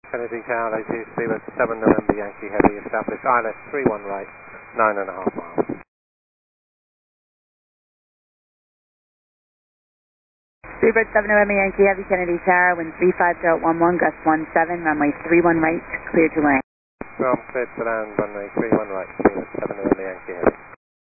Kennedy Tower, LA2, Seabird 7 November Yankee Heavy, established ILS 31 right, 9.5 miles. Seabird 7 November Yankee Heavy, Kennedy Tower, wind 35011, gust 17, runway 31 right, clear to land. Ground cleared to land, runway 31 right, Seabird 7 November Yankee Heavy.